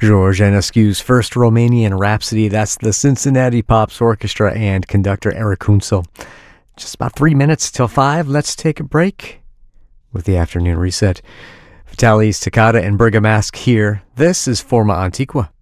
George Enescu's first Romanian Rhapsody. That's the Cincinnati Pops Orchestra and conductor Eric Kunzel. Just about 3 minutes till 5. Let's take a break with the afternoon reset. Vitalis Toccata and Bergamasque here. This is Forma Antiqua.